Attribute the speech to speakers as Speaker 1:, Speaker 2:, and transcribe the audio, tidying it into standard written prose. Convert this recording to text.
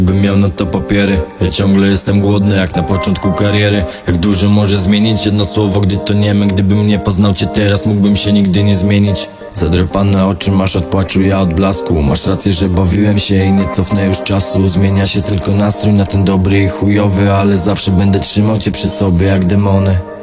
Speaker 1: Bym miał na to papiery. Ja ciągle jestem głodny jak na początku kariery. Jak dużo może zmienić jedno słowo, gdy to niemy. Gdybym nie poznał cię teraz, mógłbym się nigdy nie zmienić. Zadrapane oczy masz od płaczu, ja od blasku. Masz rację, że bawiłem się i nie cofnę już czasu. Zmienia się tylko nastrój na ten dobry i chujowy, ale zawsze będę trzymał cię przy sobie jak demony.